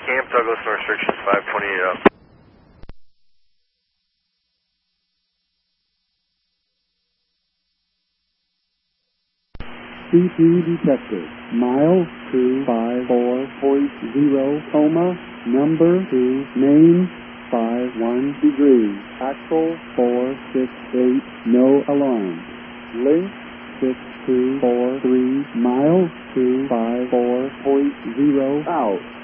Camp Douglas and restrictions 528 up. C3 detected. Mile 254.0, coma, number 2, main 51 degrees, axle 468, no alarm. Link 6243, mile 254.0 out.